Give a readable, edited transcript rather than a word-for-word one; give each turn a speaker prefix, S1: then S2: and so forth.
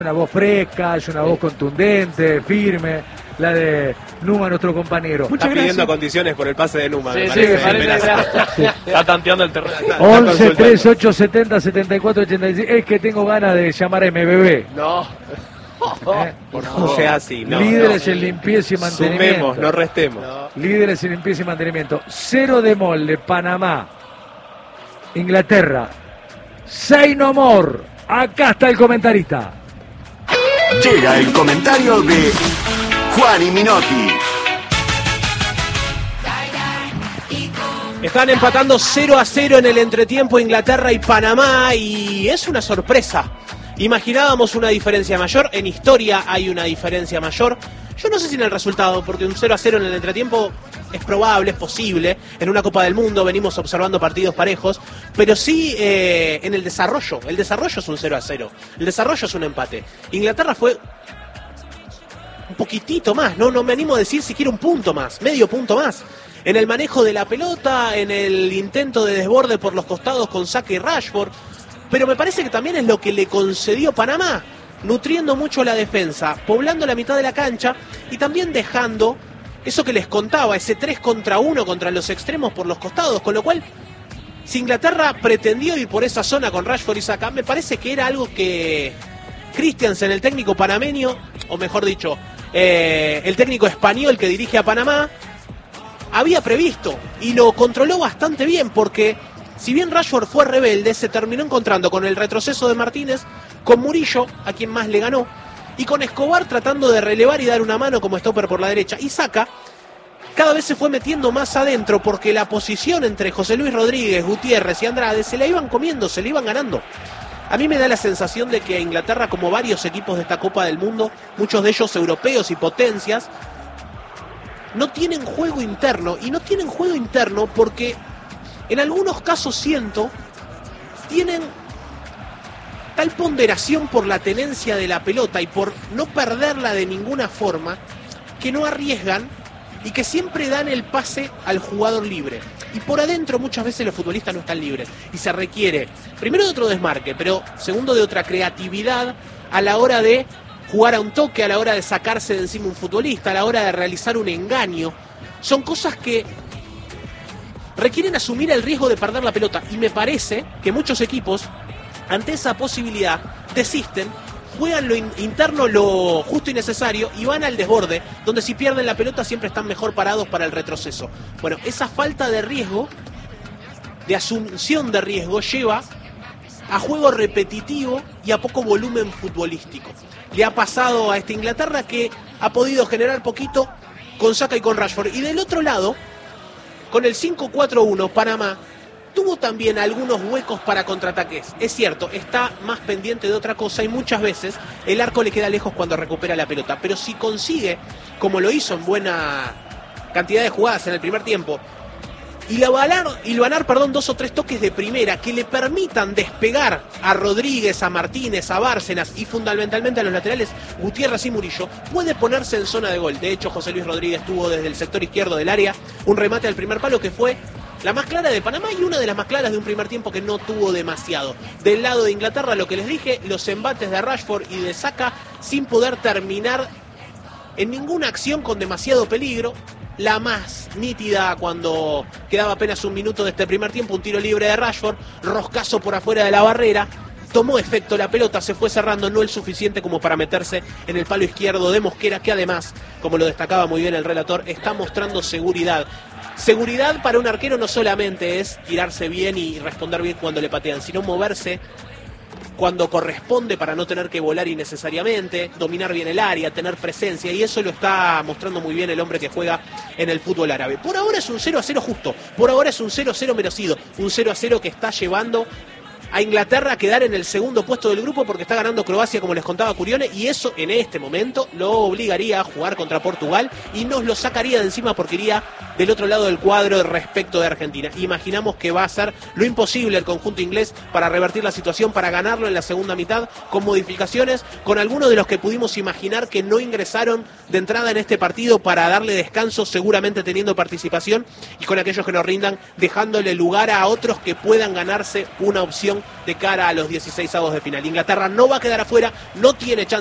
S1: Una voz fresca, es una voz contundente, firme, la de Numa, nuestro compañero.
S2: Está pidiendo condiciones por el pase de Numa.
S3: Sí, está tanteando el terreno.
S1: 11 38 70 74 86. Es que tengo ganas de llamar a MBB.
S3: No.
S2: No sea así, no.
S1: Líderes en limpieza y mantenimiento.
S2: Sumemos, no restemos.
S1: Líderes en limpieza y mantenimiento. 0 de molde, Panamá, Inglaterra. 6 no more. Acá está el comentarista.
S4: Llega el comentario de Juan Minotti.
S2: Están empatando 0-0 en el entretiempo Inglaterra y Panamá y es una sorpresa. Imaginábamos una diferencia mayor, en historia hay una diferencia mayor. Yo no sé si en el resultado, porque un 0-0 en el entretiempo es probable, es posible. En una Copa del Mundo venimos observando partidos parejos, pero sí en el desarrollo. El desarrollo es un 0-0, el desarrollo es un empate. Inglaterra fue un poquitito más, no me animo a decir siquiera un punto más, medio punto más. En el manejo de la pelota, en el intento de desborde por los costados con Saka y Rashford. Pero me parece que también es lo que le concedió Panamá, nutriendo mucho la defensa, poblando la mitad de la cancha y también dejando eso que les contaba, ese 3 contra 1 contra los extremos por los costados, con lo cual, si Inglaterra pretendió ir por esa zona con Rashford y Saka, me parece que era algo que Christiansen, el técnico panameño, o mejor dicho, el técnico español que dirige a Panamá, había previsto y lo controló bastante bien, porque si bien Rashford fue rebelde, se terminó encontrando con el retroceso de Martínez, con Murillo, a quien más le ganó, y con Escobar tratando de relevar y dar una mano como stopper por la derecha. Y Saka cada vez se fue metiendo más adentro porque la posición entre José Luis Rodríguez, Gutiérrez y Andrade se la iban comiendo, se la iban ganando. A mí me da la sensación de que Inglaterra, como varios equipos de esta Copa del Mundo, muchos de ellos europeos y potencias, no tienen juego interno. Y no tienen juego interno porque en algunos casos siento tienen tal ponderación por la tenencia de la pelota y por no perderla de ninguna forma, que no arriesgan y que siempre dan el pase al jugador libre. Y por adentro muchas veces los futbolistas no están libres y se requiere, primero, de otro desmarque, pero segundo, de otra creatividad a la hora de jugar a un toque, a la hora de sacarse de encima un futbolista, a la hora de realizar un engaño. Son cosas que requieren asumir el riesgo de perder la pelota, y me parece que muchos equipos ante esa posibilidad desisten, juegan lo interno, lo justo y necesario, y van al desborde, donde si pierden la pelota siempre están mejor parados para el retroceso. Bueno, esa falta de riesgo, de asunción de riesgo, lleva a juego repetitivo y a poco volumen futbolístico. Le ha pasado a esta Inglaterra, que ha podido generar poquito con Saka y con Rashford. Y del otro lado, con el 5-4-1, Panamá tuvo también algunos huecos para contraataques. Es cierto, está más pendiente de otra cosa y muchas veces el arco le queda lejos cuando recupera la pelota. Pero si consigue, como lo hizo en buena cantidad de jugadas en el primer tiempo, hilvanar 2 o 3 toques de primera que le permitan despegar a Rodríguez, a Martínez, a Bárcenas y fundamentalmente a los laterales Gutiérrez y Murillo, puede ponerse en zona de gol. De hecho, José Luis Rodríguez tuvo desde el sector izquierdo del área un remate al primer palo que fue la más clara de Panamá y una de las más claras de un primer tiempo que no tuvo demasiado. Del lado de Inglaterra, lo que les dije, los embates de Rashford y de Saka sin poder terminar en ninguna acción con demasiado peligro. La más nítida, cuando quedaba apenas un minuto de este primer tiempo, un tiro libre de Rashford, roscazo por afuera de la barrera, tomó efecto la pelota, se fue cerrando, no el suficiente como para meterse en el palo izquierdo de Mosquera, que además, como lo destacaba muy bien el relator, está mostrando seguridad. Seguridad para un arquero no solamente es tirarse bien y responder bien cuando le patean, sino moverse cuando corresponde para no tener que volar innecesariamente, dominar bien el área, tener presencia, y eso lo está mostrando muy bien el hombre que juega en el fútbol árabe. Por ahora es un 0-0 justo, por ahora es un 0-0 merecido, un 0-0 que está llevando a Inglaterra a quedar en el segundo puesto del grupo porque está ganando Croacia, como les contaba Curione, y eso en este momento lo obligaría a jugar contra Portugal y nos lo sacaría de encima porque iría del otro lado del cuadro respecto de Argentina. Imaginamos que va a hacer lo imposible el conjunto inglés para revertir la situación, para ganarlo en la segunda mitad, con modificaciones, con algunos de los que pudimos imaginar que no ingresaron de entrada en este partido para darle descanso, seguramente teniendo participación, y con aquellos que nos rindan, dejándole lugar a otros que puedan ganarse una opción de cara a los 16avos de final. Inglaterra no va a quedar afuera, no tiene chance